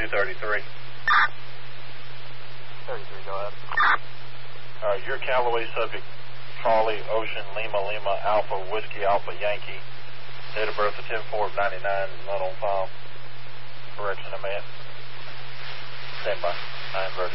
233. 33, go ahead. Your Callaway subject, Charlie Ocean Lima Lima Alpha Whiskey Alpha Yankee. Date of birth of 10/4/99, not on file. Correction, I meant. Stand by. 9 birth.